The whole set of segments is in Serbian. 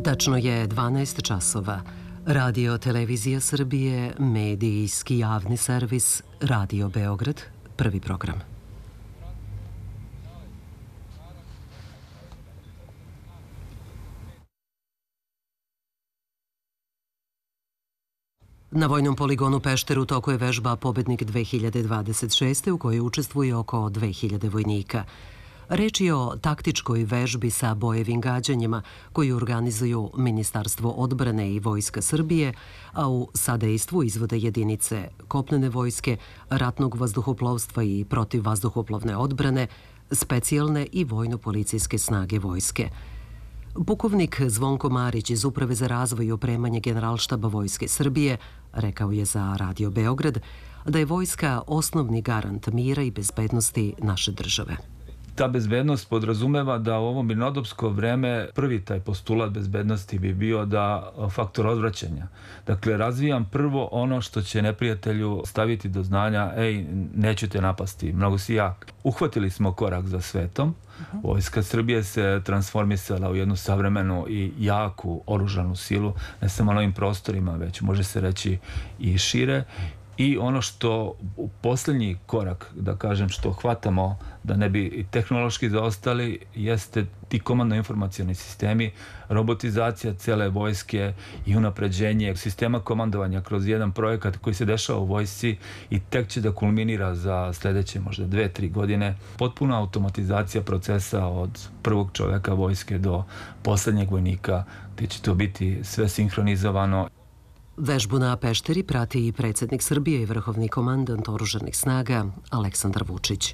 Tačno je 12 časova. Radio Televizija Srbije, medijski javni servis, Radio Beograd, prvi program. Na vojnom poligonu Pešter u toku je vežba Pobednik 2026. u kojoj učestvuje oko 2000 vojnika. Reč je o taktičkoj vežbi sa bojevim gađanjima koju organizuju Ministarstvo odbrane i Vojska Srbije, a u sadejstvu izvode jedinice kopnene vojske, ratnog vazduhoplovstva i protivvazduhoplovne odbrane, specijalne i vojno-policijske snage vojske. Pukovnik Zvonko Marić iz Uprave za razvoj i opremanje Generalštaba Vojske Srbije rekao je za Radio Beograd da je vojska osnovni garant mira i bezbednosti naše države. Ta bezbednost podrazumeva da u ovo mirnodopsko vreme prvi taj postulat bezbednosti bi bio da faktor odvraćanja. Dakle, razvijam prvo ono što će neprijatelju staviti do znanja, neću te napasti, mnogo si jak. Uhvatili smo korak za svetom. Vojska Srbije se transformisala u jednu savremenu i jaku oružanu silu, ne samo na ovim prostorima, već može se reći i šire. I ono što posljednji korak, da kažem, što hvatamo da ne bi tehnološki zaostali, jeste ti komandno-informacioni sistemi, robotizacija cele vojske i unapređenje sistema komandovanja kroz jedan projekat koji se dešava u vojsci i tek će da kulminira za sljedeće možda 2-3 godine. Potpuna automatizacija procesa od prvog čoveka vojske do posljednjeg vojnika, gdje će to biti sve sinhronizovano. Vežbu na Pešteri prati i predsjednik Srbije i vrhovni komandant oružanih snaga Aleksandar Vučić.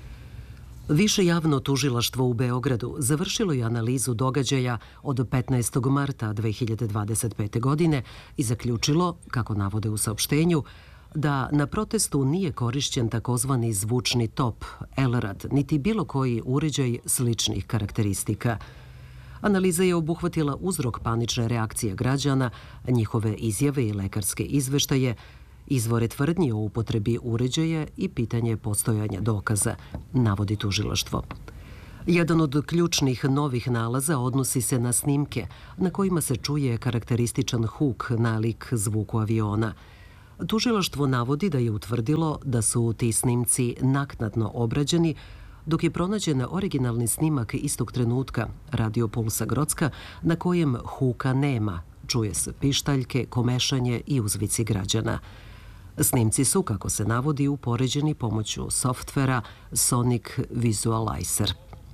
Više javno tužilaštvo u Beogradu završilo je analizu događaja od 15. marta 2025. godine i zaključilo, kako navode u saopštenju, da na protestu nije korišćen takozvani zvučni top, LRAD, niti bilo koji uređaj sličnih karakteristika. Analiza je obuhvatila uzrok panične reakcije građana, njihove izjave i lekarske izveštaje, izvore tvrdnji o upotrebi uređaja i pitanje postojanja dokaza, navodi tužilaštvo. Jedan od ključnih novih nalaza odnosi se na snimke na kojima se čuje karakterističan huk nalik zvuku aviona. Tužilaštvo navodi da je utvrdilo da su ti snimci naknadno obrađeni, dok je pronađen originalni snimak istog trenutka Radio Pulsa Grocka na kojem huka nema, čuje se pištaljke, komešanje i uzvici građana. Snimci su, kako se navodi, upoređeni pomoću softvera Sonic Visualizer.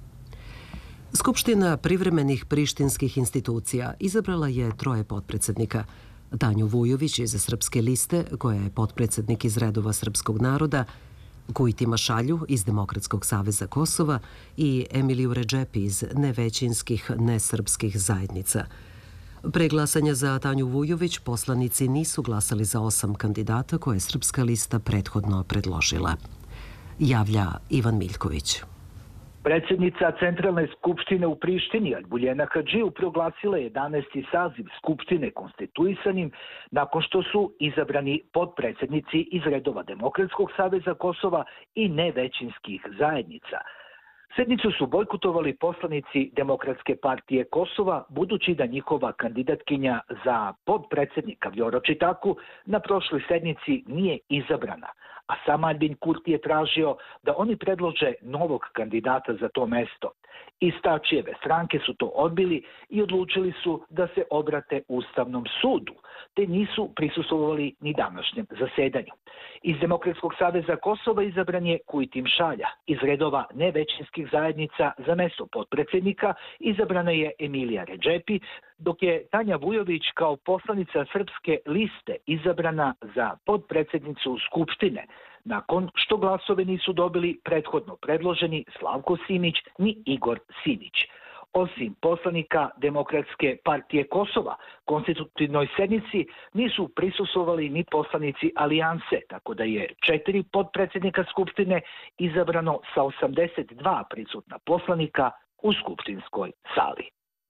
Skupština privremenih prištinskih institucija izabrala je 3 potpredsjednika. Tanju Vujović iz Srpske liste, koja je potpredsjednik iz redova srpskog naroda, Kujtima Šalju iz Demokratskog saveza Kosova i Emiliju Redžepi iz nevećinskih nesrpskih zajednica. Pre glasanja za Tanju Vujović poslanici nisu glasali za 8 kandidata koje je Srpska lista prethodno predložila. Javlja Ivan Miljković. Predsjednica Centralne skupštine u Prištini, Albuljena Hadžiju, proglasila 11. saziv skupštine konstituisanim nakon što su izabrani potpredsjednici iz redova Demokratskog saveza Kosova i nevećinskih zajednica. Sednicu su bojkotovali poslanici Demokratske partije Kosova, budući da njihova kandidatkinja za potpredsjednika Vjora Čitaku na prošloj sednici nije izabrana, a sam Albin Kurti je tražio da oni predlože novog kandidata za to mesto. Iz Tačijeve stranke su to odbili i odlučili su da se obrate Ustavnom sudu, te nisu prisustvovali ni današnjem zasedanju. Iz Demokratskog saveza Kosova izabran je Kujtim Šalja. Iz redova nevećinskih zajednica za mesto potpredsjednika izabrana je Emilija Redžepi, dok je Tanja Vujović kao poslanica Srpske liste izabrana za potpredsjednicu Skupštine, nakon što glasove nisu dobili prethodno predloženi Slavko Simić ni Igor Sinić. Osim poslanika Demokratske partije Kosova, konstitutivnoj sednici nisu prisustvovali ni poslanici Alijanse, tako da je 4 potpredsjednika Skupštine izabrano sa 82 prisutna poslanika u skupštinskoj sali.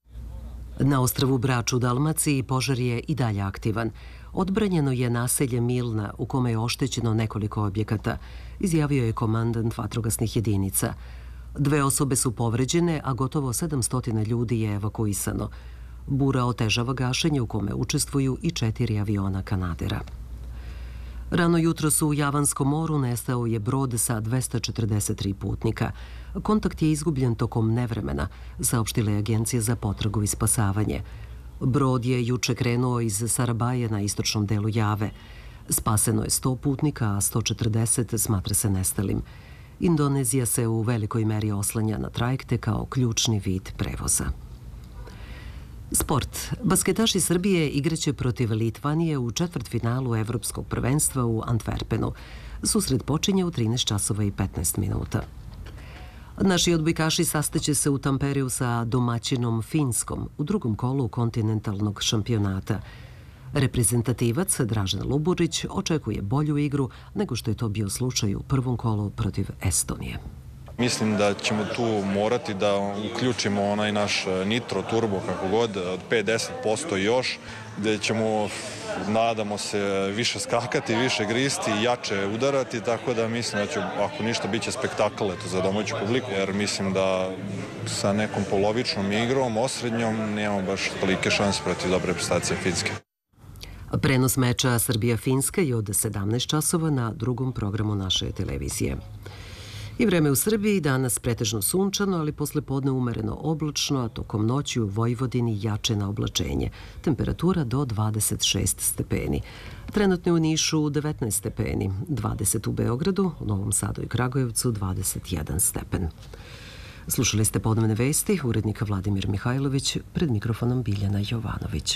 Na ostrvu Brač u Dalmaciji požar je i dalje aktivan. Odbranjeno je naselje Milna u kome je oštećeno nekoliko objekata, izjavio je komandant vatrogasnih jedinica. 2 osobe su povređene, a gotovo 700 ljudi je evakuisano. Bura otežava gašenje u kome učestvuju i 4 aviona Kanadera. Rano jutros u Javanskom moru nestao je brod sa 243 putnika. Kontakt je izgubljen tokom nevremena, saopštila je Agencija za potragu i spasavanje. Brod je juče krenuo iz Sarabaje na istočnom delu Jave. Spaseno je 100 putnika, a 140 smatra se nestalim. Indonezija se u velikoj meri oslanja na trajekte kao ključni vid prevoza. Sport. Basketaši Srbije igraće protiv Litvanije u četvrtfinalu Evropskog prvenstva u Antwerpenu. Susret počinje u 13 časova i 15 minuta. Naši odbojkaši sastaće se u Tampereu sa domaćinom Finskom u drugom kolu kontinentalnog šampionata. Reprezentativac Dražen Luburić očekuje bolju igru nego što je to bio slučaj u prvom kolu protiv Estonije. Mislim da ćemo tu morati da uključimo onaj naš nitro, turbo, kako god, od 5-10% još, gde ćemo, nadamo se, više skakati, više gristi, jače udarati, tako da mislim da će, ako ništa, bit će spektakl za domaću publiku, jer mislim da sa nekom polovičnom igrom, osrednjom, nemamo baš tolike šanse protiv dobre prestacije Finske. Prenos meča Srbija-Finska je od 17 časova na drugom programu naše televizije. I vreme u Srbiji danas pretežno sunčano, ali posle podne umereno oblačno, a tokom noći u Vojvodini jače na oblačenje. Temperatura do 26 stepeni. Trenutno u Nišu 19 stepeni, 20 u Beogradu, u Novom Sadu i Kragujevcu 21 stepen. Slušali ste podnevne vesti, urednika Vladimir Mihajlović, pred mikrofonom Biljana Jovanović.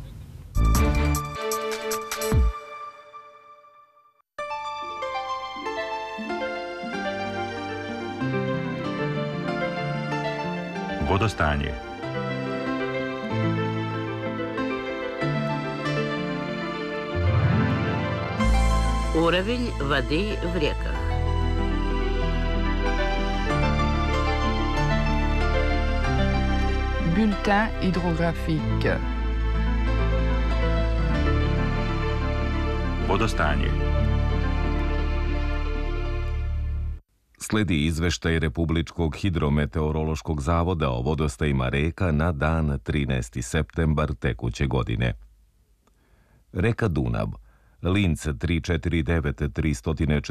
Vodostanje. Уровень воды в реках. Bulletin hydrographique. Vodostanje. Sledi izveštaj Republičkog hidrometeorološkog zavoda o vodostajima reka na dan 13. septembar tekuće godine. Reka Dunav, Lince 349 340